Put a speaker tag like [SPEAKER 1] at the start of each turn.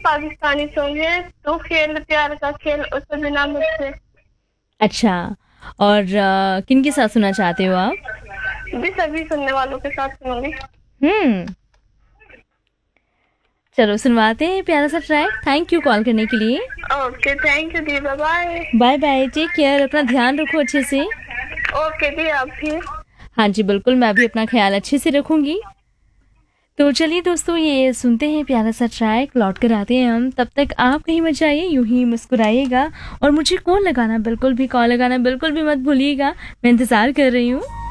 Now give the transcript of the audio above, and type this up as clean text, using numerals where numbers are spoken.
[SPEAKER 1] Pakistani song है, तू खेल प्यार का खेल उसे बिना मुझसे।
[SPEAKER 2] अच्छा, और किन के साथ सुनना चाहते हो आप?
[SPEAKER 1] भी सभी सुनने वालों के साथ सुनूंगी।
[SPEAKER 2] हम्म, चलो सुनवाते हैं प्यारा सा ट्रैक। थैंक यू कॉल करने के लिए।
[SPEAKER 1] Okay, thank you the, bye bye.
[SPEAKER 2] Bye bye, take care, अपना ध्यान रखो अच्छे से।
[SPEAKER 1] ओके दी, आप भी।
[SPEAKER 2] हाँ जी बिल्कुल, मैं भी अपना ख्याल अच्छे से रखूंगी। तो चलिए दोस्तों, ये सुनते हैं प्यारा सा ट्रैक, लौट कर आते हैं हम। तब तक आप कहीं मत जाइए, यूं ही मुस्कुराइएगा और मुझे कॉल लगाना बिल्कुल भी मत भूलिएगा। मैं इंतज़ार कर रही हूँ।